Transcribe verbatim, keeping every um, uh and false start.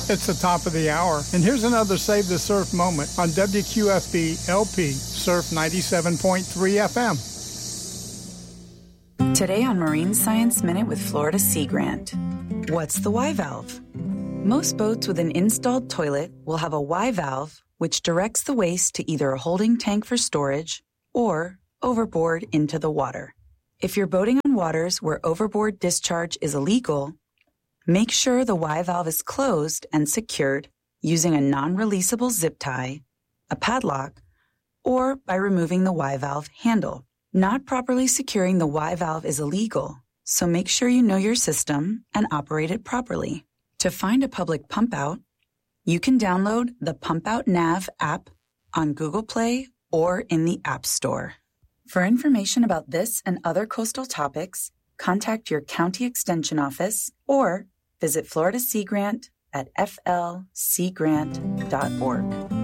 It's the top of the hour, and here's another Save the Surf moment on W Q F B L P Surf ninety-seven point three F M. Today on Marine Science Minute with Florida Sea Grant. What's the Y valve? Most boats with an installed toilet will have a Y valve, which directs the waste to either a holding tank for storage or overboard into the water. If you're boating on waters where overboard discharge is illegal, make sure the Y valve is closed and secured using a non-releasable zip tie, a padlock, or by removing the Y valve handle. Not properly securing the Y valve is illegal, so make sure you know your system and operate it properly. To find a public pump out, you can download the Pump Out Nav app on Google Play or in the App Store. For information about this and other coastal topics, contact your county extension office or visit Florida Sea Grant at f l sea grant dot org.